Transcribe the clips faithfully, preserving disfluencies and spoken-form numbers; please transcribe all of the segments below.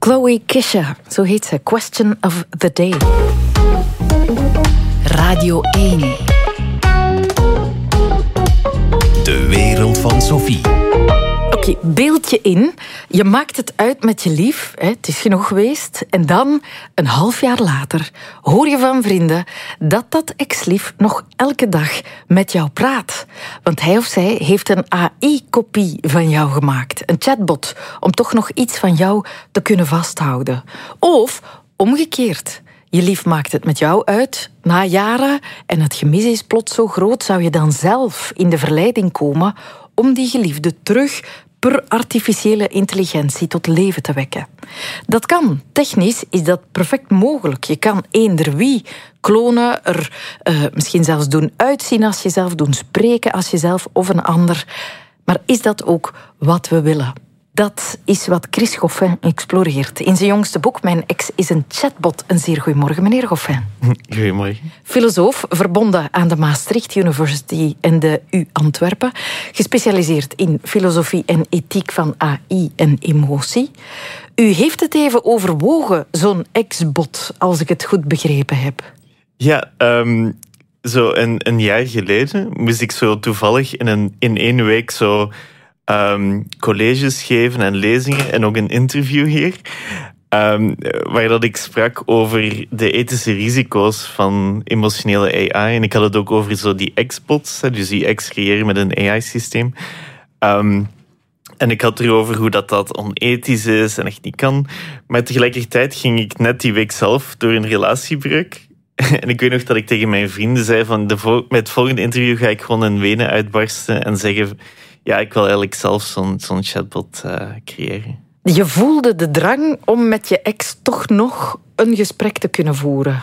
Chloe Kisha, zo heet ze. Question of the Day. Radio één. De wereld van Sophie. Oké, okay, beeld je in. Je maakt het uit met je lief. Hè, het is genoeg geweest. En dan, een half jaar later, hoor je van vrienden dat dat ex-lief nog elke dag met jou praat. Want hij of zij heeft een A I-kopie van jou gemaakt. Een chatbot, om toch nog iets van jou te kunnen vasthouden. Of omgekeerd. Je lief maakt het met jou uit, na jaren, en het gemis is plots zo groot, zou je dan zelf in de verleiding komen om die geliefde terug per artificiële intelligentie tot leven te wekken. Dat kan. Technisch is dat perfect mogelijk. Je kan eender wie klonen, er uh, misschien zelfs doen uitzien als jezelf, doen spreken als jezelf of een ander. Maar is dat ook wat we willen? Dat is wat Chris Goffin exploreert. In zijn jongste boek Mijn ex is een chatbot. Een zeer goedemorgen, meneer Goffin. Goedemorgen. Filosoof, verbonden aan de Maastricht University en de U Antwerpen. Gespecialiseerd in filosofie en ethiek van A I en emotie. U heeft het even overwogen, zo'n ex-bot, als ik het goed begrepen heb. Ja, um, zo een, een jaar geleden moest ik zo toevallig in, een, in één week zo... Um, colleges geven en lezingen en ook een interview hier, um, waar dat ik sprak over de ethische risico's van emotionele A I. En ik had het ook over zo die ex-bots, dus die ex creëren met een A I-systeem. Um, en ik had erover hoe dat, dat onethisch is en echt niet kan. Maar tegelijkertijd ging ik net die week zelf door een relatiebreuk. En ik weet nog dat ik tegen mijn vrienden zei van de vo- met het volgende interview ga ik gewoon in wenen uitbarsten en zeggen... Ja, ik wil eigenlijk zelf zo'n, zo'n chatbot uh, creëren. Je voelde de drang om met je ex toch nog een gesprek te kunnen voeren?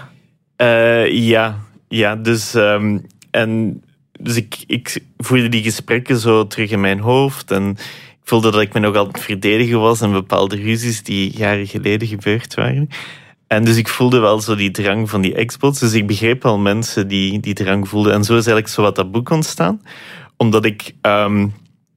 Uh, ja, ja, dus, um, en, dus ik, ik voerde die gesprekken zo terug in mijn hoofd. En ik voelde dat ik me nog aan het verdedigen was in bepaalde ruzies die jaren geleden gebeurd waren. En dus ik voelde wel zo die drang van die ex-bots. Dus ik begreep al mensen die die drang voelden. En zo is eigenlijk zo wat dat boek ontstaan. Omdat ik... Um,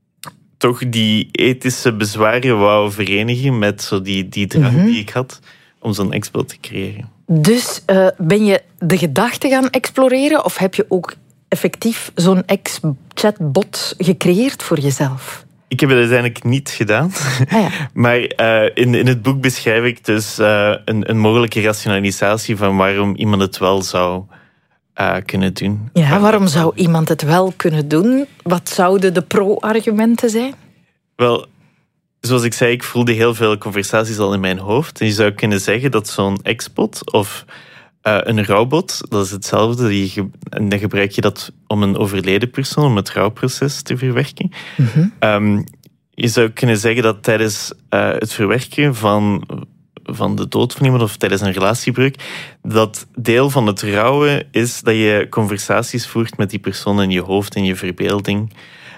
toch die ethische bezwaren wou verenigen met zo die, die drang mm-hmm. die ik had om zo'n ex-bot te creëren. Dus uh, ben je de gedachte gaan exploreren of heb je ook effectief zo'n ex-chatbot gecreëerd voor jezelf? Ik heb het uiteindelijk niet gedaan. Ah, ja. Maar uh, in, in het boek beschrijf ik dus uh, een, een mogelijke rationalisatie van waarom iemand het wel zou... Uh, kunnen doen. Ja, waarom zou iemand het wel kunnen doen? Wat zouden de pro-argumenten zijn? Wel, zoals ik zei, ik voelde heel veel conversaties al in mijn hoofd. En je zou kunnen zeggen dat zo'n ex-bot of uh, een rouwbot, dat is hetzelfde. Die ge- en dan gebruik je dat om een overleden persoon, om het rouwproces te verwerken. Mm-hmm. Um, je zou kunnen zeggen dat tijdens uh, het verwerken van... van de dood van iemand of tijdens een relatiebreuk, dat deel van het rouwen is dat je conversaties voert met die persoon in je hoofd, in je verbeelding.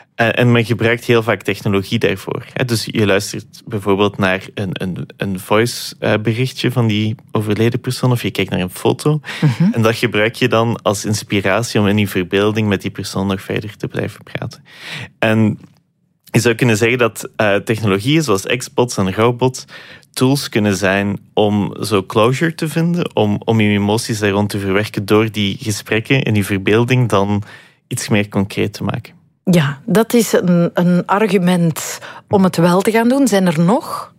En men gebruikt heel vaak technologie daarvoor. Dus je luistert bijvoorbeeld naar een, een, een voice-berichtje van die overleden persoon of je kijkt naar een foto. Mm-hmm. En dat gebruik je dan als inspiratie om in die verbeelding met die persoon nog verder te blijven praten. En je zou kunnen zeggen dat uh, technologieën zoals ex-bots en rouwbots tools kunnen zijn om zo closure te vinden, om, om je emoties daar rond te verwerken door die gesprekken en die verbeelding dan iets meer concreet te maken. Ja, dat is een, een argument om het wel te gaan doen. Zijn er nog?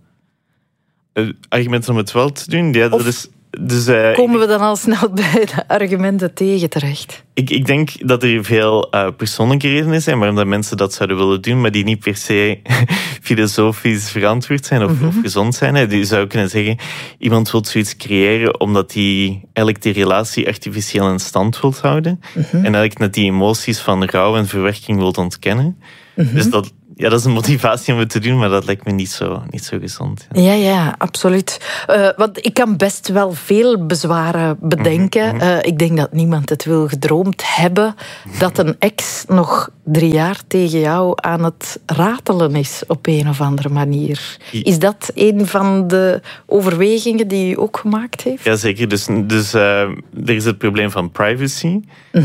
Uh, argumenten om het wel te doen? Ja, dat is... Dus, uh, komen we dan al snel bij de argumenten tegen terecht? Ik, ik denk dat er veel uh, persoonlijke redenen zijn waarom dat mensen dat zouden willen doen, maar die niet per se filosofisch verantwoord zijn of, mm-hmm. of gezond zijn. Je zou kunnen zeggen, iemand wil zoiets creëren omdat hij eigenlijk die relatie artificieel in stand wil houden. Mm-hmm. En eigenlijk net die emoties van rouw en verwerking wil ontkennen. Mm-hmm. Dus dat... Ja, dat is een motivatie om het te doen, maar dat lijkt me niet zo, niet zo gezond. Ja, ja, ja absoluut. Uh, want ik kan best wel veel bezwaren bedenken. Mm-hmm. Uh, ik denk dat niemand het wil gedroomd hebben dat een ex nog drie jaar tegen jou aan het ratelen is op een of andere manier. Is dat een van de overwegingen die u ook gemaakt heeft? Jazeker. Dus, dus uh, er is het probleem van privacy. Mm-hmm.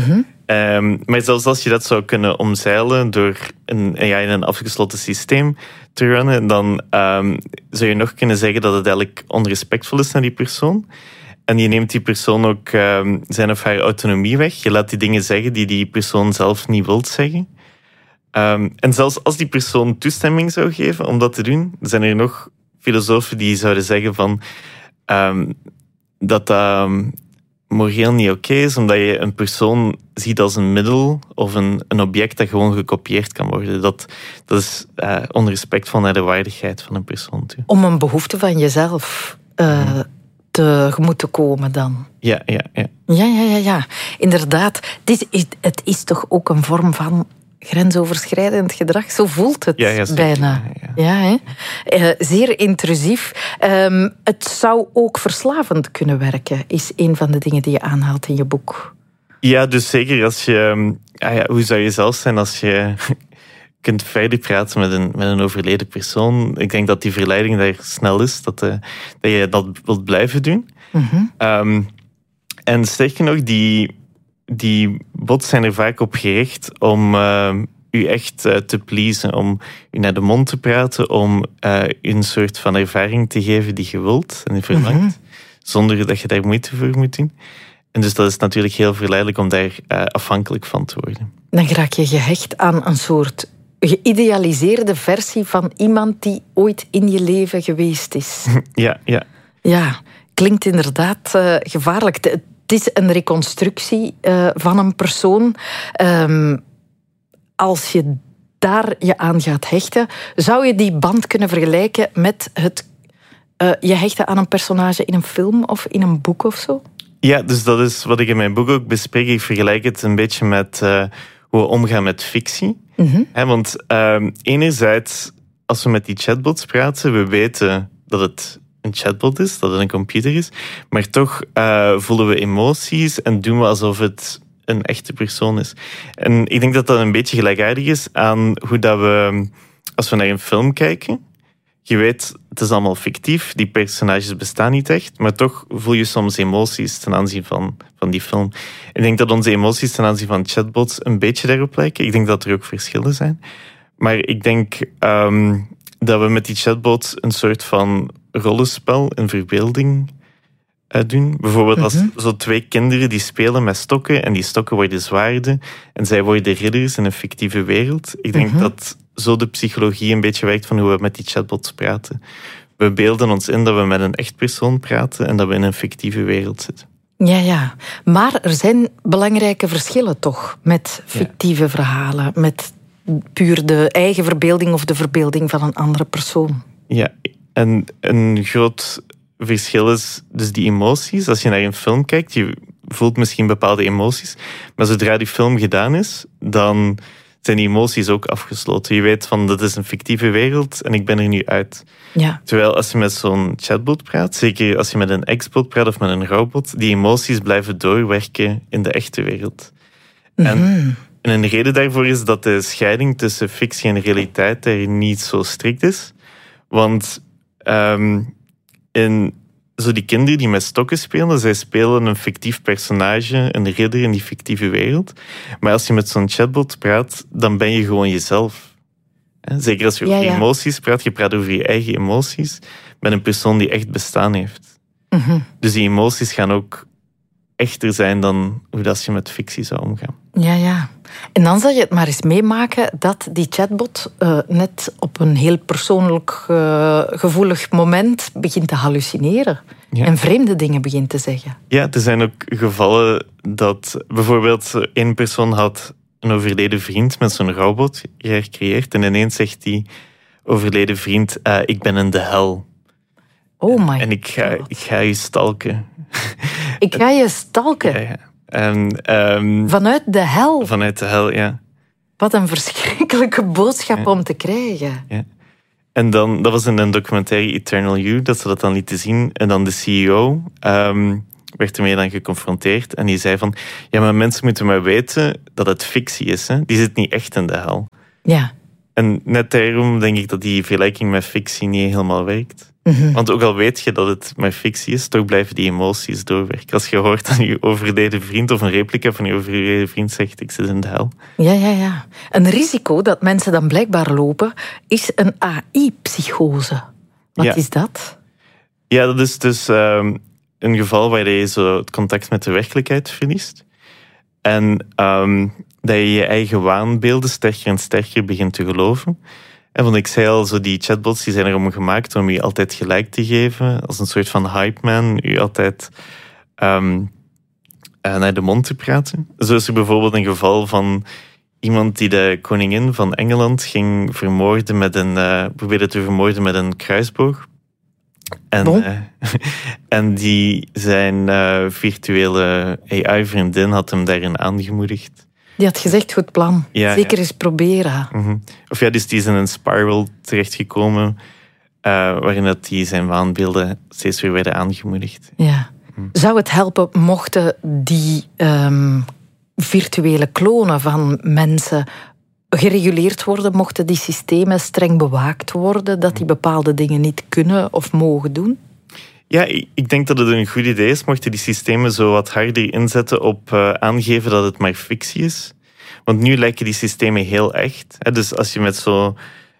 Um, maar zelfs als je dat zou kunnen omzeilen door een, ja, in een afgesloten systeem te runnen, dan um, zou je nog kunnen zeggen dat het eigenlijk onrespectvol is naar die persoon. En je neemt die persoon ook um, zijn of haar autonomie weg. Je laat die dingen zeggen die die persoon zelf niet wil zeggen. Um, en zelfs als die persoon toestemming zou geven om dat te doen, zijn er nog filosofen die zouden zeggen van um, dat dat um, moreel niet oké okay is, omdat je een persoon ziet als een middel of een, een object dat gewoon gekopieerd kan worden. Dat, dat is uh, onrespectvol naar de waardigheid van een persoon toe. Om een behoefte van jezelf uh, hmm. tegemoet te komen dan. Ja, ja, ja. Ja, ja, ja, ja. Inderdaad. Het is, het is toch ook een vorm van grensoverschrijdend gedrag. Zo voelt het ja, ja, bijna. Ja, ja. Ja, hè? Uh, zeer intrusief. Um, het zou ook verslavend kunnen werken, is een van de dingen die je aanhaalt in je boek. Ja, dus zeker als je... Ah ja, hoe zou je zelf zijn als je kunt verder praten met een, met een overleden persoon? Ik denk dat die verleiding daar snel is, dat, uh, dat je dat wilt blijven doen. Mm-hmm. Um, en sterker nog, die... Die bots zijn er vaak op gericht om uh, u echt uh, te pleasen, om u naar de mond te praten, om uh, u een soort van ervaring te geven die je wilt en verlangt, mm-hmm. zonder dat je daar moeite voor moet doen. En dus dat is natuurlijk heel verleidelijk om daar uh, afhankelijk van te worden. Dan raak je gehecht aan een soort geïdealiseerde versie van iemand die ooit in je leven geweest is. Ja, ja. Ja, klinkt inderdaad uh, gevaarlijk. Het is een reconstructie uh, van een persoon. Um, als je daar je aan gaat hechten, zou je die band kunnen vergelijken met het uh, je hechten aan een personage in een film of in een boek of zo? Ja, dus dat is wat ik in mijn boek ook bespreek. Ik vergelijk het een beetje met uh, hoe we omgaan met fictie. Mm-hmm. He, want uh, enerzijds, als we met die chatbots praten, we weten dat het een chatbot is, dat het een computer is, maar toch uh, voelen we emoties en doen we alsof het een echte persoon is. En ik denk dat dat een beetje gelijkaardig is aan hoe dat we, als we naar een film kijken, je weet, het is allemaal fictief, die personages bestaan niet echt, maar toch voel je soms emoties ten aanzien van, van die film. Ik denk dat onze emoties ten aanzien van chatbots een beetje daarop lijken. Ik denk dat er ook verschillen zijn. Maar ik denk um, dat we met die chatbots een soort van rollenspel, een verbeelding uh, doen. Bijvoorbeeld als mm-hmm. zo twee kinderen die spelen met stokken en die stokken worden zwaarden en zij worden ridders in een fictieve wereld. Ik denk mm-hmm. dat zo de psychologie een beetje werkt van hoe we met die chatbots praten. We beelden ons in dat we met een echt persoon praten en dat we in een fictieve wereld zitten. Ja, ja. Maar er zijn belangrijke verschillen toch met fictieve ja. verhalen, met puur de eigen verbeelding of de verbeelding van een andere persoon. Ja, en een groot verschil is dus die emoties. Als je naar een film kijkt, je voelt misschien bepaalde emoties, maar zodra die film gedaan is, dan zijn die emoties ook afgesloten. Je weet van, dat is een fictieve wereld en ik ben er nu uit. Ja. Terwijl als je met zo'n chatbot praat, zeker als je met een ex-bot praat of met een robot, die emoties blijven doorwerken in de echte wereld. Mm-hmm. En, en een reden daarvoor is dat de scheiding tussen fictie en realiteit er niet zo strikt is. Want um, in zo die kinderen die met stokken spelen, zij spelen een fictief personage, een ridder in die fictieve wereld. Maar als je met zo'n chatbot praat, dan ben je gewoon jezelf. Zeker als je over ja, ja. emoties praat, je praat over je eigen emoties met een persoon die echt bestaan heeft. Mm-hmm. Dus die emoties gaan ook echter zijn dan hoe dat je met fictie zou omgaan. Ja, ja. En dan zal je het maar eens meemaken dat die chatbot uh, net op een heel persoonlijk uh, gevoelig moment begint te hallucineren. Ja. En vreemde dingen begint te zeggen. Ja, er zijn ook gevallen dat bijvoorbeeld één persoon had een overleden vriend met zo'n robot gecreëerd en ineens zegt die overleden vriend, uh, ik ben in de hel. Oh my En ik ga, ik ga je stalken. Ik ga je stalken? Ja, ja. En, um, vanuit de hel? Vanuit de hel, ja. Wat een verschrikkelijke boodschap ja. om te krijgen. Ja. En dan, dat was in een documentaire Eternal You, dat ze dat dan lieten zien. En dan de C E O um, werd ermee dan geconfronteerd. En die zei van, ja, maar mensen moeten maar weten dat het fictie is. Hè? Die zit niet echt in de hel. Ja. En net daarom denk ik dat die vergelijking met fictie niet helemaal werkt. Mm-hmm. Want ook al weet je dat het maar fictie is, toch blijven die emoties doorwerken. Als je hoort aan je overleden vriend of een replica van je overleden vriend zegt, ik zit in de hel. Ja, ja, ja. Een risico dat mensen dan blijkbaar lopen, is een A I-psychose. Wat ja. is dat? Ja, dat is dus um, een geval waar je zo het contact met de werkelijkheid verliest. En um, dat je je eigen waanbeelden sterker en sterker begint te geloven. En want ik zei al, zo die chatbots die zijn erom gemaakt om je altijd gelijk te geven. Als een soort van hype man. Je altijd um, uh, naar de mond te praten. Zo is er bijvoorbeeld een geval van iemand die de koningin van Engeland ging vermoorden met een, uh, probeerde te vermoorden met een kruisboog. En, bon. uh, en die zijn uh, virtuele A I-vriendin had hem daarin aangemoedigd. Die had gezegd, goed plan. Ja, Zeker ja. eens proberen. Mm-hmm. Of ja, dus die is in een spiral terechtgekomen, uh, waarin dat die zijn waanbeelden steeds weer werden aangemoedigd. Ja. Mm. Zou het helpen mochten die um, virtuele klonen van mensen gereguleerd worden, mochten die systemen streng bewaakt worden, dat die bepaalde dingen niet kunnen of mogen doen? Ja, ik denk dat het een goed idee is mochten die systemen zo wat harder inzetten op uh, aangeven dat het maar fictie is. Want nu lijken die systemen heel echt. Hè? Dus als je met zo'n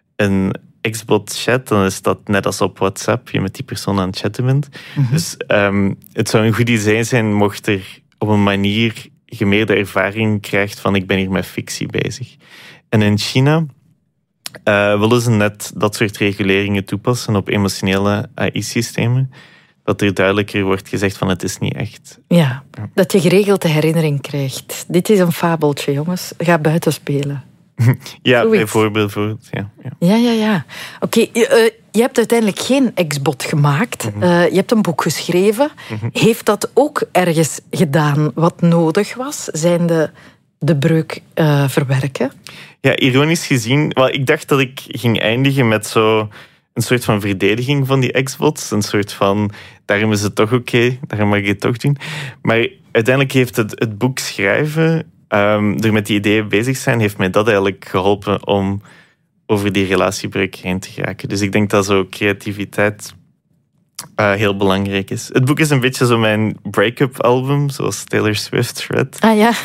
X-bot chat, dan is dat net als op WhatsApp, je met die persoon aan het chatten bent. Mm-hmm. Dus um, het zou een goed idee zijn mocht er op een manier je meer de ervaring krijgt van ik ben hier met fictie bezig. En in China uh, willen ze net dat soort reguleringen toepassen op emotionele A I-systemen. Dat er duidelijker wordt gezegd van het is niet echt. Ja, ja. Dat je geregeld de herinnering krijgt. Dit is een fabeltje, jongens. Ga buiten spelen. Ja, Zoiets. bijvoorbeeld. Voor, ja, ja, ja, ja. ja. Oké, okay, uh, je hebt uiteindelijk geen X-bot gemaakt. Mm-hmm. Uh, je hebt een boek geschreven. Mm-hmm. Heeft dat ook ergens gedaan wat nodig was? Zijn de, de breuk uh, verwerken? Ja, ironisch gezien. Wel, ik dacht dat ik ging eindigen met zo een soort van verdediging van die X-bots. Een soort van, daarom is het toch oké, okay, daarom mag ik het toch doen. Maar uiteindelijk heeft het, het boek schrijven, um, er met die ideeën bezig zijn, heeft mij dat eigenlijk geholpen om over die relatiebreuk heen te geraken. Dus ik denk dat zo creativiteit uh, heel belangrijk is. Het boek is een beetje zo mijn break-up album, zoals Taylor Swift Red. Ah ja.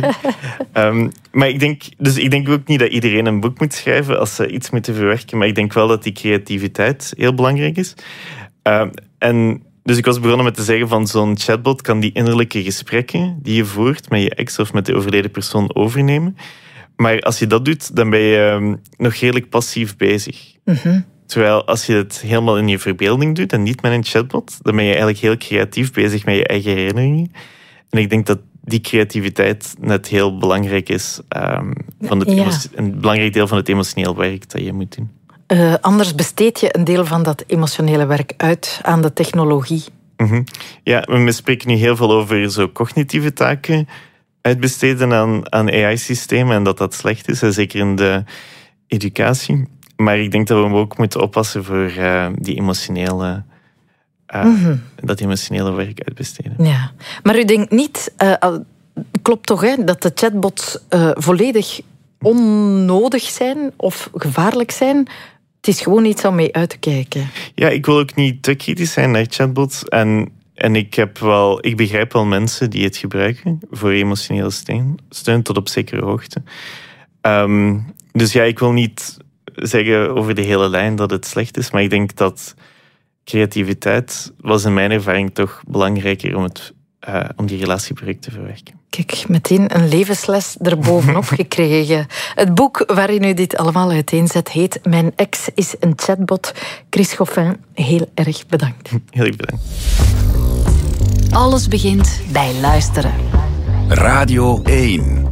um, maar ik denk, dus ik denk ook niet dat iedereen een boek moet schrijven als ze iets moeten verwerken, maar ik denk wel dat die creativiteit heel belangrijk is. Um, en dus ik was begonnen met te zeggen van zo'n chatbot kan die innerlijke gesprekken die je voert met je ex of met de overleden persoon overnemen. Maar als je dat doet, dan ben je um, nog redelijk passief bezig. Mm-hmm. Terwijl als je het helemaal in je verbeelding doet en niet met een chatbot, dan ben je eigenlijk heel creatief bezig met je eigen herinneringen. En ik denk dat die creativiteit net heel belangrijk is. Um, van het ja. emo- een belangrijk deel van het emotioneel werk dat je moet doen. Uh, anders besteed je een deel van dat emotionele werk uit aan de technologie. Mm-hmm. Ja, we spreken nu heel veel over zo cognitieve taken uitbesteden aan, aan A I-systemen en dat dat slecht is, zeker in de educatie. Maar ik denk dat we ook moeten oppassen voor uh, die emotionele, uh, mm-hmm. dat emotionele werk uitbesteden. Ja, maar u denkt niet, uh, klopt toch, hè, dat de chatbots uh, volledig onnodig zijn of gevaarlijk zijn? Het is gewoon iets om mee uit te kijken. Ja, ik wil ook niet te kritisch zijn naar chatbots. En, en ik, heb wel, ik begrijp wel mensen die het gebruiken voor emotionele steun, steun tot op zekere hoogte. Um, dus ja, ik wil niet zeggen over de hele lijn dat het slecht is, maar ik denk dat creativiteit was in mijn ervaring toch belangrijker om, het, uh, om die relatiebreuk te verwerken. Kijk, meteen een levensles erbovenop gekregen. Het boek waarin u dit allemaal uiteenzet heet Mijn ex is een chatbot. Chris Goffin, heel erg bedankt. Heel erg bedankt. Alles begint bij luisteren. Radio één.